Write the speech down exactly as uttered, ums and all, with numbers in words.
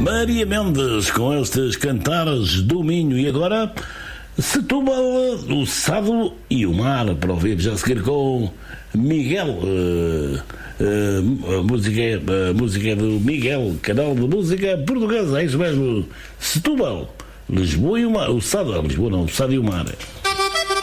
Maria Mendes com estes cantares do Minho. E agora Setúbal, o Sado e o Mar, para ouvir já a seguir com Miguel. Uh, uh, a, música, a música é do Miguel, canal de música portuguesa, é isso mesmo. Setúbal, Lisboa e o Mar. O Sado, Lisboa não, o Sado e o Mar.